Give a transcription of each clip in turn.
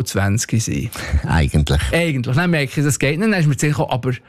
20 sein. Eigentlich. Dann merke ich, das geht nicht. Dann ist mir sicher,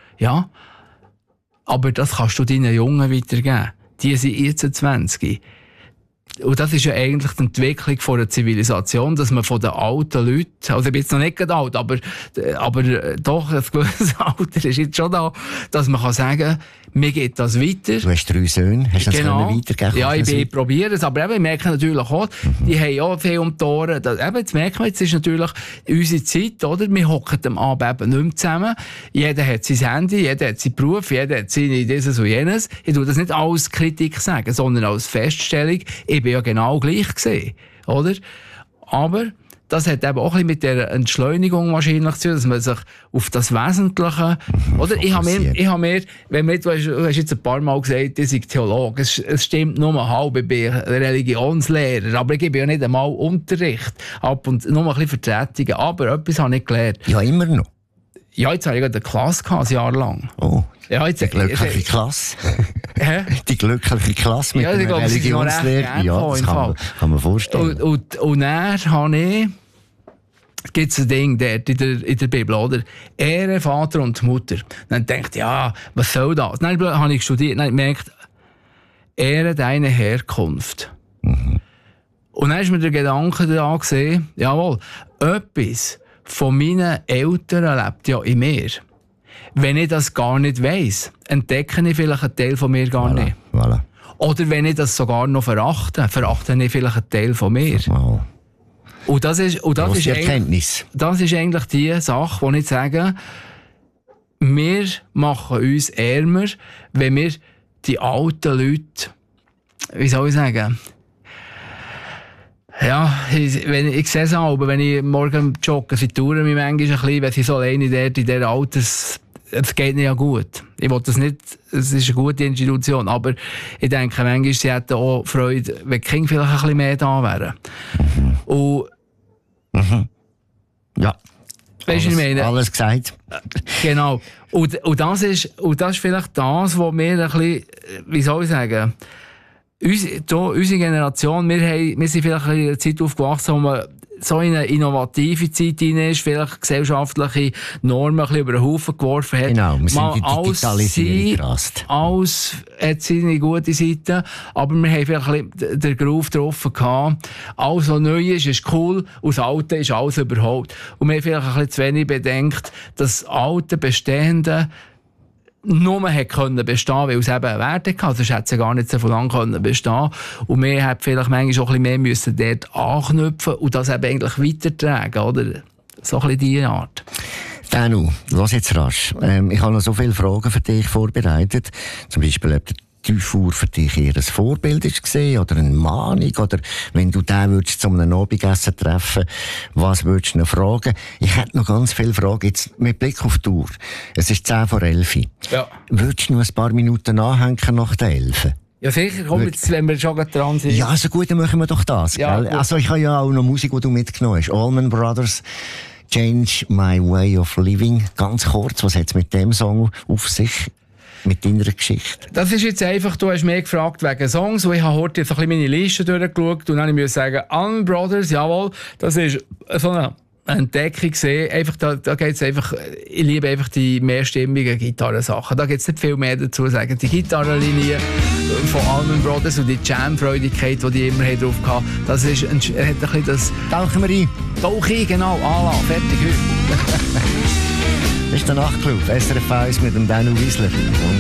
aber das kannst du deinen Jungen weitergeben. Die sind jetzt 20. Und das ist ja eigentlich die Entwicklung von einer Zivilisation, dass man von den alten Leuten, also ich bin jetzt noch nicht gerade alt, aber doch ein gewisses Alter ist jetzt schon da, dass man kann sagen, mir geht das weiter. Du hast 3 Söhne, hast du das weitergeben? Ja, ich probiere es, aber eben, ich merke natürlich auch, die haben ja viel um die Ohren. Jetzt merken wir, jetzt ist natürlich unsere Zeit, oder? Wir hocken am Abend eben nicht mehr zusammen. Jeder hat sein Handy, jeder hat seinen Beruf, jeder hat seine dieses und jenes. Ich tue das nicht als Kritik sagen, sondern als Feststellung. Ich bin ja genau gleich gesehen, oder? Aber das hat eben auch ein bisschen mit der Entschleunigung wahrscheinlich zu tun, dass man sich auf das Wesentliche, oder? Ich habe mir, wenn du hast jetzt ein paar Mal gesagt, ich sei Theologe, es stimmt nur halb, ich bin Religionslehrer, aber ich gebe ja nicht einmal Unterricht, ab und nur ein bisschen Vertretungen, aber etwas habe ich gelernt. Ja, immer noch. Ja, jetzt habe ich gerade eine Klasse gehabt, ein Jahr lang. Oh, ja, jetzt, die glückliche Klasse. Hä? Die glückliche Klasse mit dem Religionslehrer. Ja, das kann man vorstellen. Und dann habe ich, gibt es ein Ding dort in der Bibel, oder? Ehre Vater und Mutter. Dann denkt ja, was soll das? Dann habe ich studiert, dann gemerkt, ehre deine Herkunft. Und dann ist mir der Gedanke da gesehen, jawohl, etwas von meinen Eltern lebt ja in mir. Wenn ich das gar nicht weiss, entdecke ich vielleicht einen Teil von mir gar nicht. Voilà. Oder wenn ich das sogar noch verachte ich vielleicht einen Teil von mir. Wow. Und das ist Erkenntnis. Das ist eigentlich die Sache, wo ich sage, wir machen uns ärmer, wenn wir die alten Leute, wie soll ich sagen, ja, ich sehe es auch, aber wenn ich morgen jogge, sie touren mich manchmal ein bisschen, wenn sie so alleine dort in dieser Alters... Es geht nicht ja gut. Ich will das nicht, es ist eine gute Institution, aber ich denke, manchmal sie hätten auch Freude, wenn die Kinder vielleicht ein bisschen mehr da wären. Und... Ja. Weißt du, ich meine? Alles gesagt. Genau. Und das ist vielleicht das, was wir ein bisschen, wie soll ich sagen, unsere Generation, wir sind vielleicht in einer Zeit aufgewachsen, wo man so in eine innovative Zeit hinein ist, vielleicht gesellschaftliche Normen ein bisschen über den Haufen geworfen hat. Genau, wir sind in die Digitalisierung gerast. Alles hat seine gute Seite, aber wir haben vielleicht ein bisschen den Groove drauf gehabt. Alles, was neu ist cool, aus Alten ist alles überholt. Und wir haben vielleicht ein bisschen zu wenig bedenkt, dass alte, bestehende nur können bestehen, weil es eben einen Wert hatte. Sonst hätte es gar nicht so lange bestehen können. Und wir hätten vielleicht manchmal auch ein bisschen mehr müssen dort anknüpfen und das eben eigentlich weitertragen, oder? So ein bisschen diese Art. Danu, lass jetzt rasch. Ich habe noch so viele Fragen für dich vorbereitet. Zum Beispiel, ob der Dufour für dich eher ein Vorbild ist oder eine Mahnung, oder wenn du den würdest zu einem Abendessen treffen, was würdest du noch fragen? Ich hätte noch ganz viele Fragen, jetzt mit Blick auf die Uhr. Es ist 10 vor 11. Ja. Würdest du noch ein paar Minuten nachhängen nach der 11? Ja, sicher, komm jetzt, wenn wir schon dran sind. Ja, so gut, dann machen wir doch das. Ja, gell? Also ich habe ja auch noch Musik, die du mitgenommen hast. Allman Brothers, Change My Way of Living. Ganz kurz, was hat es mit dem Song auf sich? Mit deiner Geschichte? Das ist jetzt einfach, du hast mich gefragt wegen Songs, und ich habe heute jetzt ein bisschen meine Liste durchgeschaut und dann musste ich sagen, Allman Brothers, jawohl, das ist so eine Entdeckung gesehen. Einfach, da geht's einfach, ich liebe einfach die mehrstimmigen Gitarrensachen. Da gibt es nicht viel mehr dazu zu sagen. Die Gitarrenlinie von Allman Brothers und die Jam-Freudigkeit, die immer drauf hatten, das ist, hat ein bisschen das... Tauchen wir ein. Tauch ein, genau. Ala, fertig heute. Das ist der Nachtclub, SRF 1 mit dem Danu Wiesler.